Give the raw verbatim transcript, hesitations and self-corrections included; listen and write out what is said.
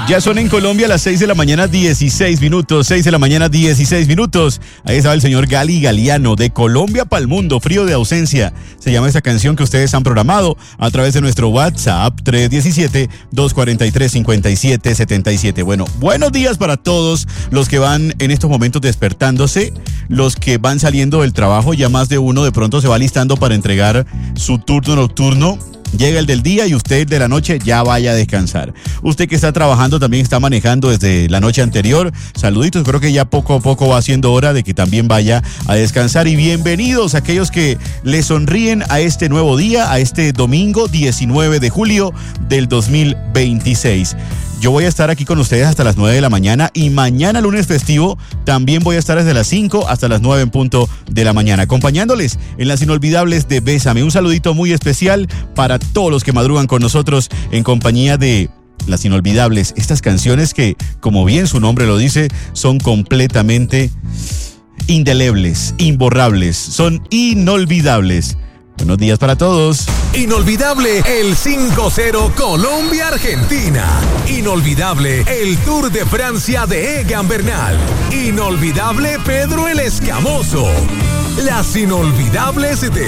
Ya son en Colombia las seis de la mañana, dieciséis minutos. seis de la mañana, dieciséis minutos. Ahí estaba el señor Gali Galiano, de Colombia para el mundo, frío de ausencia. Se llama esa canción que ustedes han programado a través de nuestro WhatsApp tres uno siete, dos cuatro tres, cinco siete siete siete. Bueno, buenos días para todos los que van en estos momentos despertándose, los que van saliendo del trabajo. Ya más de uno de pronto se va listando para entregar su turno nocturno. Llega el del día y usted de la noche ya vaya a descansar. Usted que está trabajando también está manejando desde la noche anterior. Saluditos, creo que ya poco a poco va siendo hora de que también vaya a descansar. Y bienvenidos a aquellos que le sonríen a este nuevo día, a este domingo diecinueve de julio del dos mil veintiséis. Yo voy a estar aquí con ustedes hasta las nueve de la mañana y mañana lunes festivo también voy a estar desde las cinco hasta las nueve en punto de la mañana, acompañándoles en las inolvidables de Bésame. Un saludito muy especial para todos los que madrugan con nosotros en compañía de las inolvidables. Estas canciones que, como bien su nombre lo dice, son completamente indelebles, imborrables, son inolvidables. Buenos días para todos. Inolvidable el cinco cero Colombia-Argentina. Inolvidable el Tour de Francia de Egan Bernal. Inolvidable Pedro el Escamoso. Las inolvidables de